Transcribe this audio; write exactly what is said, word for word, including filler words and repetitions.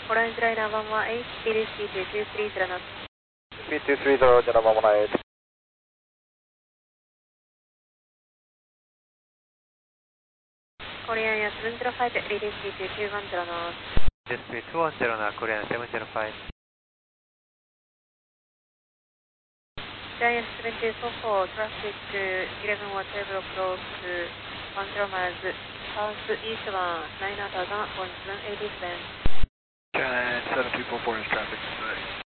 Orange Liner one one eight, speed is speed two three zero knots. Speed two three zero, Jana one one eight. Korean Air seven zero five, ready speed two one zero knots. Just speed two one zero now, Korean seven zero five. Giant seven two four four, traffic eleven one twelve o'clock, one zero miles, south east one, nine thousand, one seven eighty seven. Giant seven two four four is traffic today.